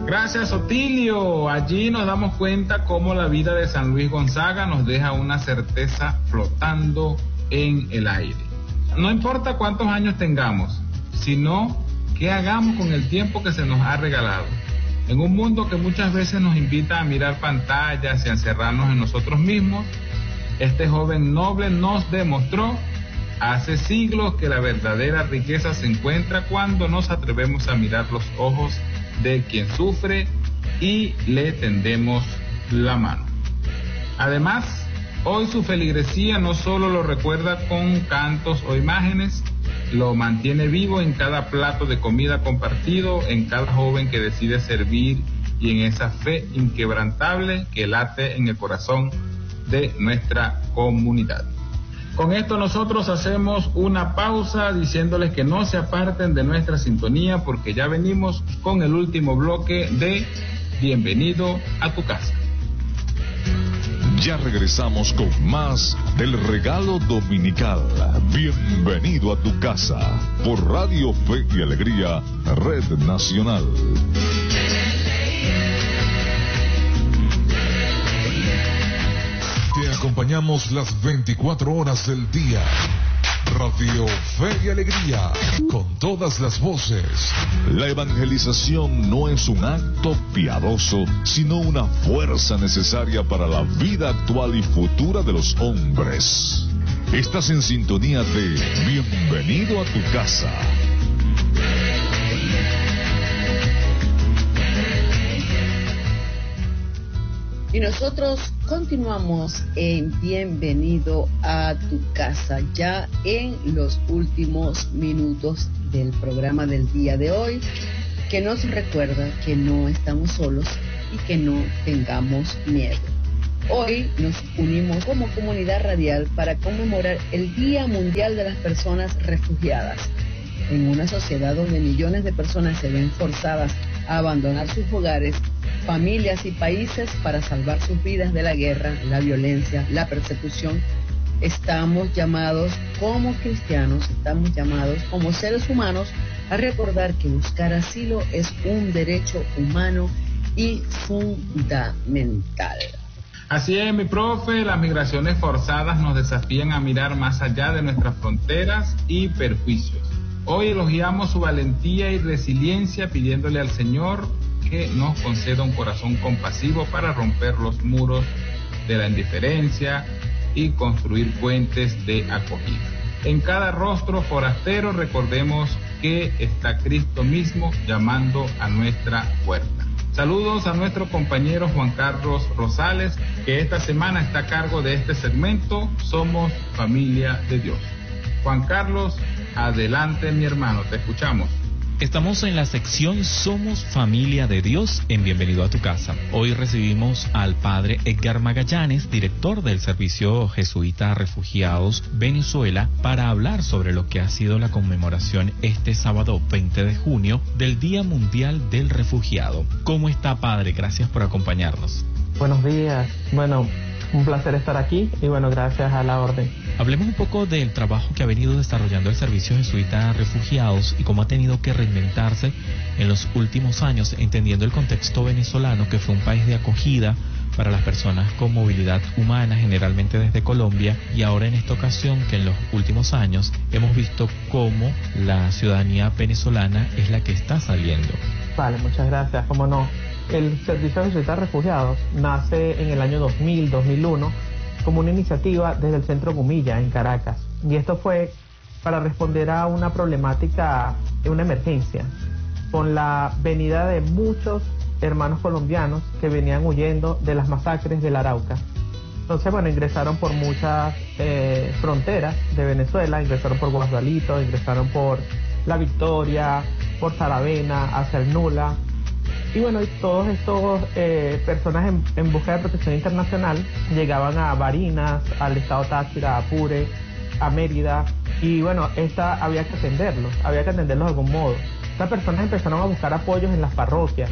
Gracias, Otilio. Allí nos damos cuenta cómo la vida de San Luis Gonzaga nos deja una certeza flotando en el aire. No importa cuántos años tengamos, sino qué hagamos con el tiempo que se nos ha regalado. En un mundo que muchas veces nos invita a mirar pantallas y a encerrarnos en nosotros mismos, este joven noble nos demostró hace siglos que la verdadera riqueza se encuentra cuando nos atrevemos a mirar los ojos de quien sufre y le tendemos la mano. Además, hoy su feligresía no solo lo recuerda con cantos o imágenes, lo mantiene vivo en cada plato de comida compartido, en cada joven que decide servir y en esa fe inquebrantable que late en el corazón de nuestra comunidad. Con esto nosotros hacemos una pausa diciéndoles que no se aparten de nuestra sintonía porque ya venimos con el último bloque de Bienvenido a tu casa. Ya regresamos con más del regalo dominical. Bienvenido a tu casa por Radio Fe y Alegría, Red Nacional. Te acompañamos las 24 horas del día. Radio Fe y Alegría, con todas las voces. La evangelización no es un acto piadoso, sino una fuerza necesaria para la vida actual y futura de los hombres. Estás en sintonía de Bienvenido a tu casa. Y nosotros continuamos en Bienvenido a tu casa, ya en los últimos minutos del programa del día de hoy, que nos recuerda que no estamos solos y que no tengamos miedo. Hoy nos unimos como comunidad radial para conmemorar el Día Mundial de las Personas Refugiadas. En una sociedad donde millones de personas se ven forzadas a abandonar sus hogares, familias y países para salvar sus vidas de la guerra, la violencia, la persecución, estamos llamados como cristianos, estamos llamados como seres humanos a recordar que buscar asilo es un derecho humano y fundamental. Así es, mi profe, las migraciones forzadas nos desafían a mirar más allá de nuestras fronteras y perjuicios. Hoy elogiamos su valentía y resiliencia pidiéndole al Señor que nos conceda un corazón compasivo para romper los muros de la indiferencia y construir puentes de acogida. En cada rostro forastero recordemos que está Cristo mismo llamando a nuestra puerta. Saludos a nuestro compañero Juan Carlos Rosales, que esta semana está a cargo de este segmento Somos Familia de Dios. Juan Carlos, adelante mi hermano, te escuchamos. Estamos en la sección Somos Familia de Dios en Bienvenido a tu casa. Hoy recibimos al padre Edgar Magallanes, director del Servicio Jesuita a Refugiados Venezuela, para hablar sobre lo que ha sido la conmemoración este sábado 20 de junio del Día Mundial del Refugiado. ¿Cómo está, padre? Gracias por acompañarnos. Buenos días. Bueno, un placer estar aquí y bueno, gracias a la orden. Hablemos un poco del trabajo que ha venido desarrollando el Servicio Jesuita a Refugiados y cómo ha tenido que reinventarse en los últimos años, entendiendo el contexto venezolano, que fue un país de acogida para las personas con movilidad humana, generalmente desde Colombia, y ahora en esta ocasión que en los últimos años hemos visto cómo la ciudadanía venezolana es la que está saliendo. Vale, muchas gracias. Cómo no. El Servicio Jesuita a Refugiados nace en el año 2000-2001 como una iniciativa desde el Centro Gumilla en Caracas. Y esto fue para responder a una problemática, una emergencia, con la venida de muchos hermanos colombianos que venían huyendo de las masacres del Arauca. Entonces, bueno, ingresaron por muchas fronteras de Venezuela, ingresaron por Guadualito, ingresaron por La Victoria, por Saravena, hacia el Nula. Y bueno, y todos estos personas en busca de protección internacional llegaban a Barinas, al estado Táchira, a Apure, a Mérida, y bueno, había que atenderlos de algún modo. Estas personas empezaron a buscar apoyos en las parroquias,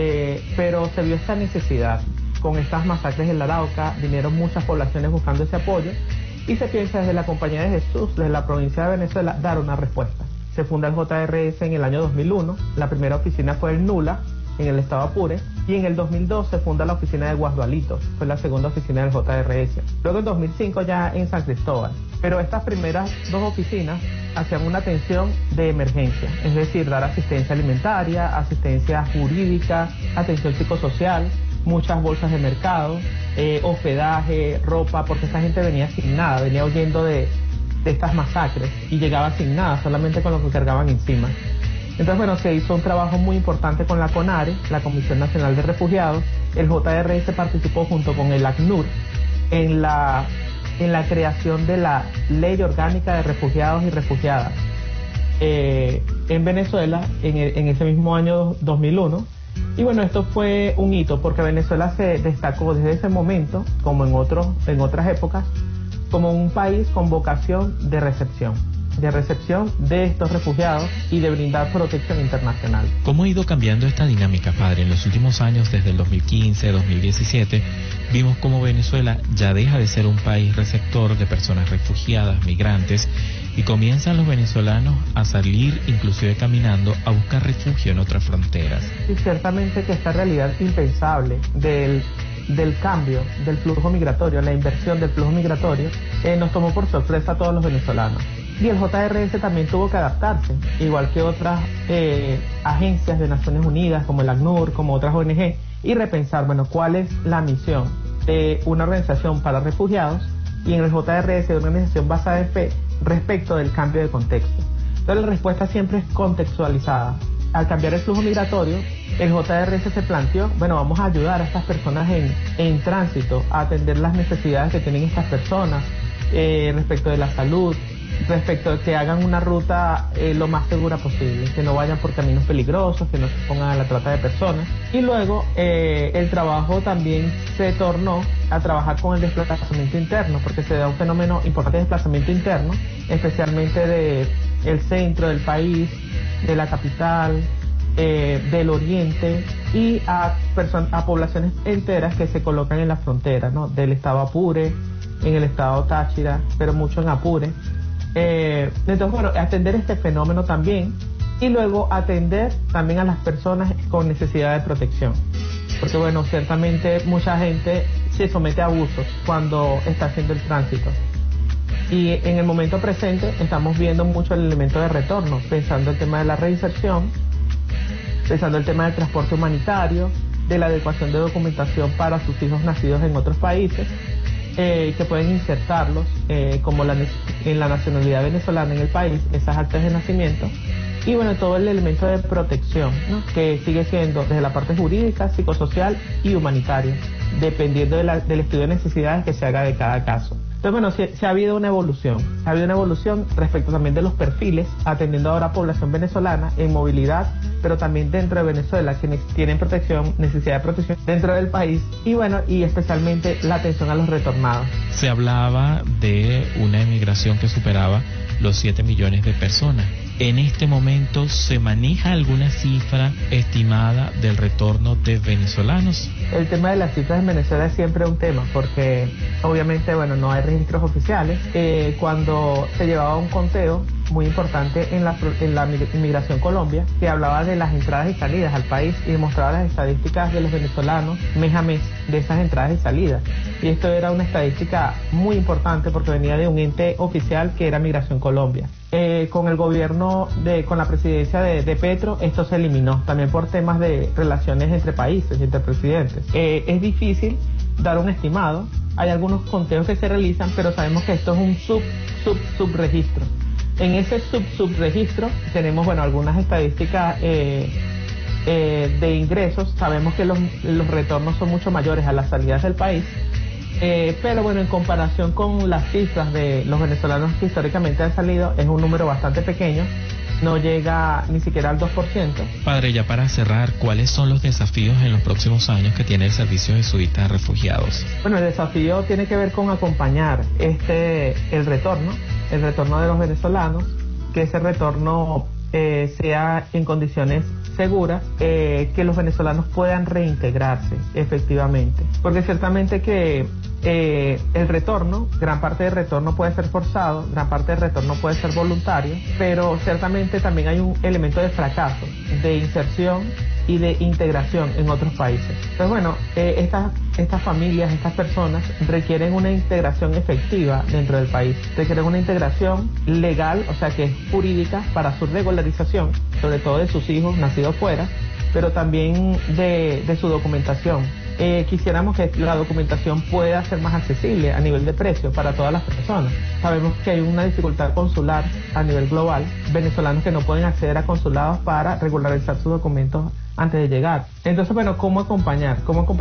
pero se vio esta necesidad. Con estas masacres en la Arauca vinieron muchas poblaciones buscando ese apoyo y se piensa desde la Compañía de Jesús, desde la provincia de Venezuela, dar una respuesta. Se funda el JRS en el año 2001, la primera oficina fue el Nula, en el estado Apure, y en el 2012 funda la oficina de Guasdualito, fue la segunda oficina del JRS. Luego en 2005 ya en San Cristóbal. Pero estas primeras dos oficinas hacían una atención de emergencia, es decir, dar asistencia alimentaria, asistencia jurídica, atención psicosocial, muchas bolsas de mercado, hospedaje, ropa, porque esa gente venía sin nada, venía huyendo de estas masacres y llegaba sin nada, solamente con lo que cargaban encima. Entonces, bueno, se hizo un trabajo muy importante con la CONARE, la Comisión Nacional de Refugiados. El JRS participó junto con el ACNUR en la creación de la Ley Orgánica de Refugiados y Refugiadas en Venezuela en ese mismo año 2001. Y bueno, esto fue un hito porque Venezuela se destacó desde ese momento, como en otras épocas, como un país con vocación de recepción de estos refugiados y de brindar protección internacional. ¿Cómo ha ido cambiando esta dinámica, padre? En los últimos años, desde el 2015, 2017, vimos cómo Venezuela ya deja de ser un país receptor de personas refugiadas, migrantes, y comienzan los venezolanos a salir, inclusive caminando, a buscar refugio en otras fronteras. Y ciertamente que esta realidad impensable del cambio del flujo migratorio, la inversión del flujo migratorio, nos tomó por sorpresa a todos los venezolanos. Y el JRS también tuvo que adaptarse, igual que otras agencias de Naciones Unidas, como el ACNUR, como otras ONG, y repensar, bueno, cuál es la misión de una organización para refugiados y en el JRS de una organización basada en fe respecto del cambio de contexto. Entonces la respuesta siempre es contextualizada. Al cambiar el flujo migratorio, el JRS se planteó, bueno, vamos a ayudar a estas personas en tránsito, a atender las necesidades que tienen estas personas respecto de la salud, respecto de que hagan una ruta lo más segura posible, que no vayan por caminos peligrosos, que no se pongan a la trata de personas. Y luego el trabajo también se tornó a trabajar con el desplazamiento interno, porque se da un fenómeno importante de desplazamiento interno, especialmente del centro del país, de la capital, del oriente, y a poblaciones enteras que se colocan en la frontera, ¿no? Del estado Apure, en el estado Táchira, pero mucho en Apure. Entonces, bueno, atender este fenómeno también, y luego atender también a las personas con necesidad de protección, porque bueno, ciertamente mucha gente se somete a abusos cuando está haciendo el tránsito, y en el momento presente estamos viendo mucho el elemento de retorno, pensando el tema de la reinserción, pensando el tema del transporte humanitario, de la adecuación de documentación para sus hijos nacidos en otros países, que pueden insertarlos como en la nacionalidad venezolana en el país, esas actas de nacimiento, y bueno, todo el elemento de protección, ¿no? Que sigue siendo desde la parte jurídica, psicosocial y humanitaria, dependiendo del estudio de necesidades que se haga de cada caso. Entonces, bueno, se ha habido una evolución. Ha habido una evolución respecto también de los perfiles, atendiendo ahora a población venezolana en movilidad, pero también dentro de Venezuela, quienes tienen protección, necesidad de protección dentro del país, y bueno, y especialmente la atención a los retornados. Se hablaba de una emigración que superaba los 7 millones de personas. ¿En este momento se maneja alguna cifra estimada del retorno de venezolanos? El tema de las cifras en Venezuela es siempre un tema, porque obviamente, bueno, no hay registros oficiales. Cuando se llevaba un conteo muy importante en la Inmigración Colombia, que hablaba de las entradas y salidas al país y mostraba las estadísticas de los venezolanos mes a mes de esas entradas y salidas. Y esto era una estadística muy importante porque venía de un ente oficial que era Migración Colombia. Con el gobierno, con la presidencia de Petro, esto se eliminó, también por temas de relaciones entre países y entre presidentes. Es difícil dar un estimado, hay algunos conteos que se realizan, pero sabemos que esto es un subregistro. En ese subregistro tenemos, bueno, algunas estadísticas de ingresos. Sabemos que los retornos son mucho mayores a las salidas del país, pero bueno, en comparación con las cifras de los venezolanos que históricamente han salido, es un número bastante pequeño, no llega ni siquiera al 2%. Padre, ya para cerrar, ¿cuáles son los desafíos en los próximos años que tiene el Servicio Jesuita de Refugiados? Bueno, el desafío tiene que ver con acompañar el retorno de los venezolanos, que ese retorno sea en condiciones seguras, que los venezolanos puedan reintegrarse efectivamente, porque ciertamente que el retorno, gran parte del retorno puede ser forzado, gran parte del retorno puede ser voluntario, pero ciertamente también hay un elemento de fracaso, de inserción y de integración en otros países. Entonces, bueno, estas familias, estas personas requieren una integración efectiva dentro del país, requieren una integración legal, o sea que es jurídica para su regularización, sobre todo de sus hijos nacidos fuera, pero también de su documentación. Quisiéramos que la documentación pueda ser más accesible a nivel de precio para todas las personas. Sabemos que hay una dificultad consular a nivel global, venezolanos que no pueden acceder a consulados para regularizar sus documentos antes de llegar. Entonces, bueno, ¿cómo acompañar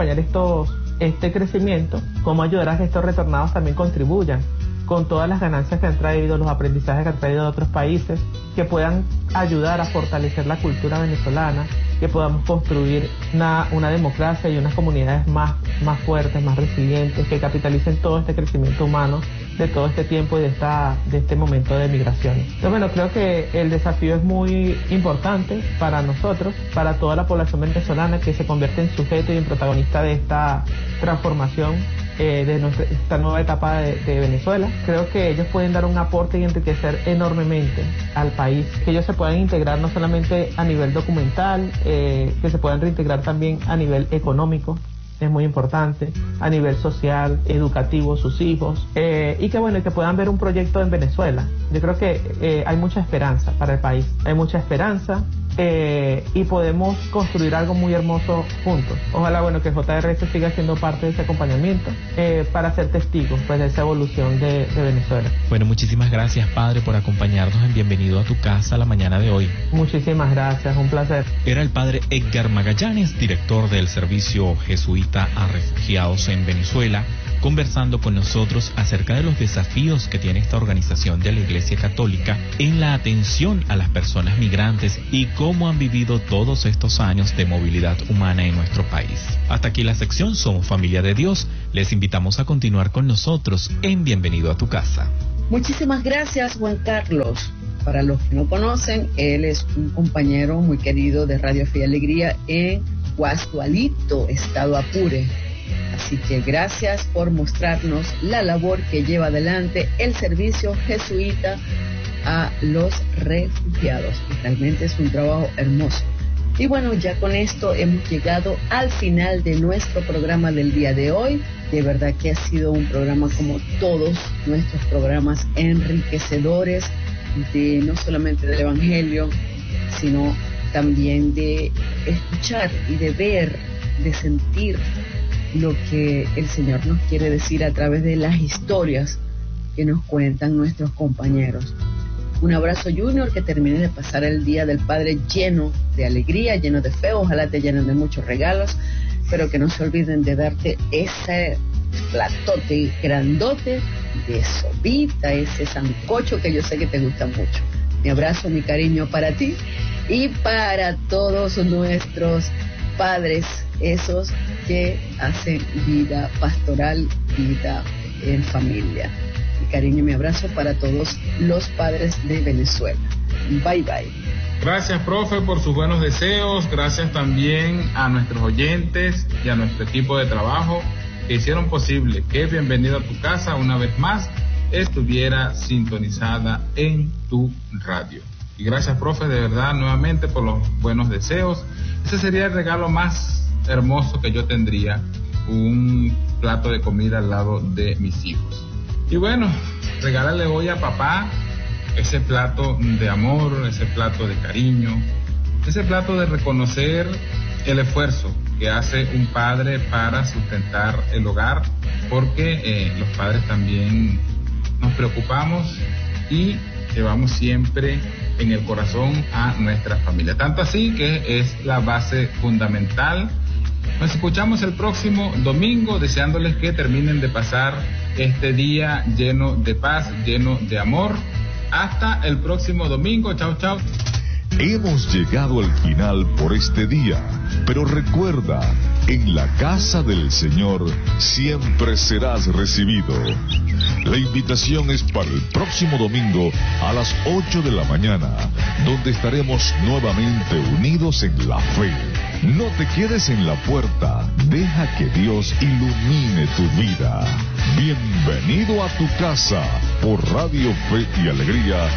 este crecimiento? ¿Cómo ayudar a que estos retornados también contribuyan con todas las ganancias que han traído, los aprendizajes que han traído de otros países, que puedan ayudar a fortalecer la cultura venezolana, que podamos construir una democracia y unas comunidades más fuertes, más resilientes, que capitalicen todo este crecimiento humano de todo este tiempo y de este momento de migración? Entonces, bueno, creo que el desafío es muy importante para nosotros, para toda la población venezolana, que se convierte en sujeto y en protagonista de esta transformación de esta nueva etapa de Venezuela. Creo que ellos pueden dar un aporte y enriquecer enormemente al país, que ellos se puedan integrar no solamente a nivel documental, que se puedan reintegrar también a nivel económico, es muy importante, a nivel social, educativo, sus hijos, y que bueno, que puedan ver un proyecto en Venezuela. Yo creo que hay mucha esperanza para el país, hay mucha esperanza, y podemos construir algo muy hermoso juntos. Ojalá, bueno, que JRS siga siendo parte de ese acompañamiento para ser testigos pues de esa evolución de Venezuela. Bueno, muchísimas gracias, padre, por acompañarnos en Bienvenido a tu Casa la mañana de hoy. Muchísimas gracias, un placer. Era el padre Edgar Magallanes, director del Servicio Jesuita a Refugiados en Venezuela, conversando con nosotros acerca de los desafíos que tiene esta organización de la Iglesia Católica en la atención a las personas migrantes y cómo han vivido todos estos años de movilidad humana en nuestro país. Hasta aquí la sección Somos Familia de Dios. Les invitamos a continuar con nosotros en Bienvenido a tu Casa. Muchísimas gracias, Juan Carlos. Para los que no conocen, él es un compañero muy querido de Radio Fe y Alegría en Guasdualito, Estado Apure. Así que gracias por mostrarnos la labor que lleva adelante el servicio jesuita a los refugiados. Realmente es un trabajo hermoso. Y bueno, ya con esto hemos llegado al final de nuestro programa del día de hoy. De verdad que ha sido un programa, como todos nuestros programas, enriquecedores de no solamente del Evangelio, sino también de escuchar y de ver, de sentir lo que el Señor nos quiere decir a través de las historias que nos cuentan nuestros compañeros. Un abrazo, Junior, que termine de pasar el Día del Padre lleno de alegría, lleno de fe. Ojalá te llenen de muchos regalos, pero que no se olviden de darte ese platote grandote de sopita, ese sancocho que yo sé que te gusta mucho. Mi abrazo, mi cariño para ti y para todos nuestros padres, esos que hacen vida pastoral, vida en familia. Mi cariño y mi abrazo para todos los padres de Venezuela. Bye bye. Gracias, profe, por sus buenos deseos. Gracias también a nuestros oyentes y a nuestro equipo de trabajo que hicieron posible que Bienvenido a tu Casa una vez más estuviera sintonizada en tu radio. Y gracias, profe, de verdad, nuevamente por los buenos deseos. Ese sería el regalo más hermoso que yo tendría, un plato de comida al lado de mis hijos. Y bueno, regálale hoy a papá ese plato de amor, ese plato de cariño, ese plato de reconocer el esfuerzo que hace un padre para sustentar el hogar, porque los padres también nos preocupamos y llevamos siempre en el corazón a nuestra familia. Tanto así que es la base fundamental. Nos escuchamos el próximo domingo, deseándoles que terminen de pasar este día lleno de paz, lleno de amor. Hasta el próximo domingo. Chao, chao. Hemos llegado al final por este día, pero recuerda, en la casa del Señor siempre serás recibido. La invitación es para el próximo domingo a las 8 de la mañana, donde estaremos nuevamente unidos en la fe. No te quedes en la puerta, deja que Dios ilumine tu vida. Bienvenido a tu casa por Radio Fe y Alegría